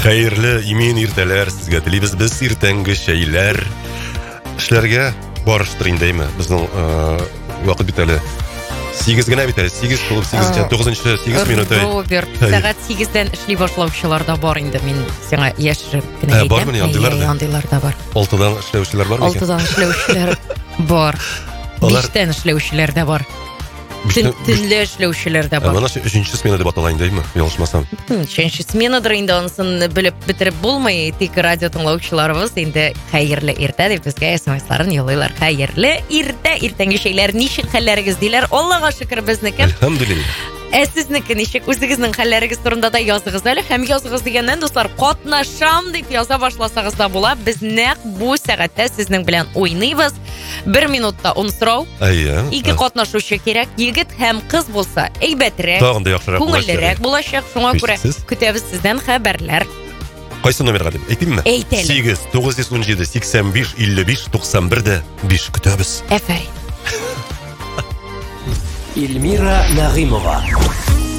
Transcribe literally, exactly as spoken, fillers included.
Хәерле имен иртәләр сезгә телибез без иртәнге шәйләр. Эшләргә барыштыр индеме? Безнең вакыт бит әле сигез генә бит әле. сигез тулып сигезенче тугызынчы сигез минут. Роберт, сәгать сигездән эшли башлаучылар да бар инде. Мин сиңа яшереп кенә әйтәм. Бармы андыйлар да? Андыйлар да бар. алтыдан эшләүчеләр бармы икән? алтыдан эшләүчеләр бар. биштән эшләүчеләр дә бар. Төнлә эшләүчеләр дә бар. Менә өченче смена дип атала индеме? Ялгышмасам. Өченче сменадыр инде, анысын белеп бетереп булмый. Тик радио тыңлаучыларыбыз инде хәерле иртә дип безгә смсларын юллыйлар. Хәерле иртә, иртәнге шәйләр, ничек хәлләрегез диләр? Аллага шөкер безнеке. Әлхәмдүлиллах. Ә сезнеке ничек? Үзегезнең хәлләрегез турында да языгыз әле. Һәм языгыз дигәннән, дуслар, катнашам дип яза башласагыз да була. Без нәкъ бу сәгатьтә сезнең белән уйныйбыз. Бер минутта ун сорау. Әйе. Ике катнашучы кирәк. Егет һәм кыз булса, әйбәтрәк, тагын да яхшырак күңеллерәк булачак. Шуңа күрә көтәбез сездән хәбәрләр. Кайсы номерга дип әйтимме? Әйтәле. сигез тугыз йөз ун җиде сиксән биш илле биш туксан бер дә биш көтәбез. Әфәрин. Эльмира Нагыймова.